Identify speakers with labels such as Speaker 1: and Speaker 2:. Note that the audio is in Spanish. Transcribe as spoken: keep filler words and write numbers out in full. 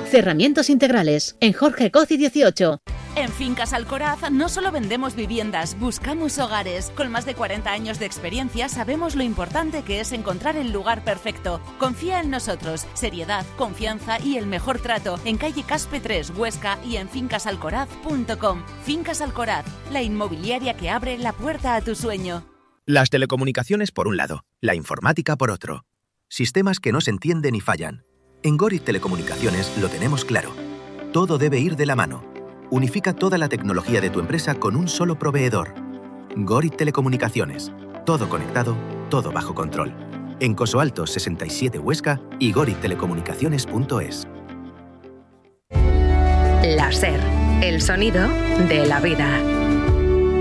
Speaker 1: Cerramientos integrales, en Jorge Coci dieciocho.
Speaker 2: En Fincas Alcoraz no solo vendemos viviendas, buscamos hogares. Con más de cuarenta años de experiencia sabemos lo importante que es encontrar el lugar perfecto. Confía en nosotros. Seriedad, confianza y el mejor trato en calle Caspe tres, Huesca y en fincas alcoraz punto com. Fincas Alcoraz, la inmobiliaria que abre la puerta a tu sueño.
Speaker 3: Las telecomunicaciones por un lado, la informática por otro. Sistemas que no se entienden y fallan. En Gorit Telecomunicaciones lo tenemos claro. Todo debe ir de la mano. Unifica toda la tecnología de tu empresa con un solo proveedor. Gorit Telecomunicaciones. Todo conectado, todo bajo control. En Coso Alto sesenta y siete Huesca y gorit telecomunicaciones punto es.
Speaker 4: La SER, el sonido de la vida.